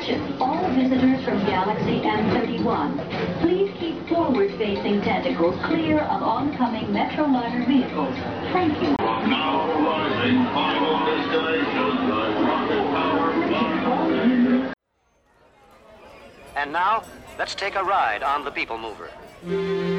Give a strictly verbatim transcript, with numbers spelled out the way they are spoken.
Attention, all visitors from Galaxy M thirty-one. Please keep forward-facing tentacles clear of oncoming Metroliner vehicles. Thank you. Now arriving, final destination, the rocket power. And now, let's take a ride on the People Mover.